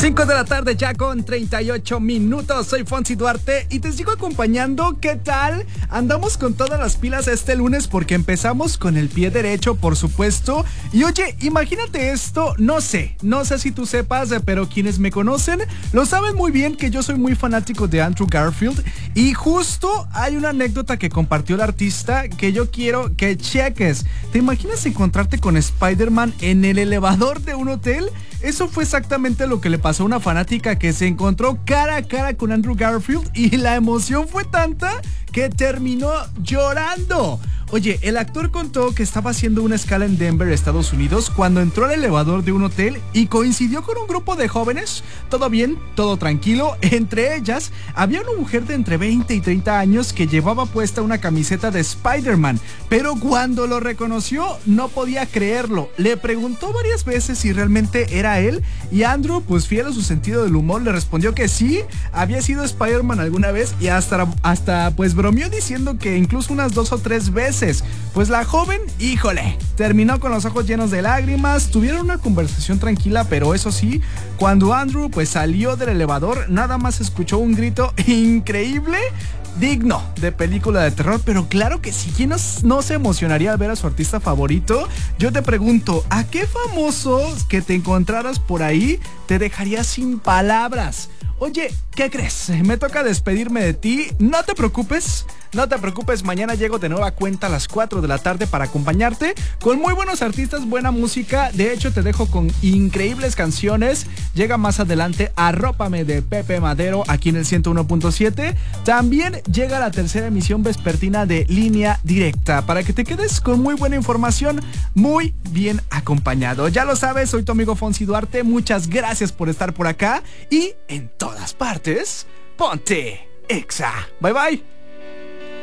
5 de la tarde ya con 38 minutos. Soy Fonsi Duarte y te sigo acompañando. ¿Qué tal? Andamos con todas las pilas este lunes porque empezamos con el pie derecho, por supuesto. Y oye, imagínate esto, no sé si tú sepas, pero quienes me conocen lo saben muy bien que yo soy muy fanático de Andrew Garfield. Y justo hay una anécdota que compartió el artista que yo quiero que cheques. ¿Te imaginas encontrarte con Spider-Man en el elevador de un hotel? Eso fue exactamente lo que le pasó a una fanática que se encontró cara a cara con Andrew Garfield y la emoción fue tanta que terminó llorando. Oye, el actor contó que estaba haciendo una escala en Denver, Estados Unidos, cuando entró al elevador de un hotel y coincidió con un grupo de jóvenes. Todo bien, todo tranquilo. Entre ellas, había una mujer de entre 20 y 30 años que llevaba puesta una camiseta de Spider-Man. Pero cuando lo reconoció, no podía creerlo. Le preguntó varias veces si realmente era él y Andrew, pues fiel a su sentido del humor, le respondió que sí, había sido Spider-Man alguna vez y hasta pues bromeó diciendo que incluso unas 2 o 3 veces. Pues la joven, híjole, terminó con los ojos llenos de lágrimas. Tuvieron una conversación tranquila, pero eso sí, cuando Andrew pues salió del elevador, nada más escuchó un grito increíble, digno de película de terror. Pero claro que sí, ¿quién no se emocionaría al ver a su artista favorito? Yo te pregunto, ¿a qué famosos que te encontraras por ahí te dejaría sin palabras? Oye, ¿qué crees? Me toca despedirme de ti. No te preocupes, mañana llego de nueva cuenta a las 4 de la tarde para acompañarte con muy buenos artistas, buena música. De hecho, te dejo con increíbles canciones. Llega más adelante Arrópame de Pepe Madero aquí en el 101.7. También llega la tercera emisión vespertina de Línea Directa para que te quedes con muy buena información, muy bien acompañado. Ya lo sabes, soy tu amigo Fonsi Duarte. Muchas gracias por estar por acá y en todas partes, ponte Exa. Bye bye.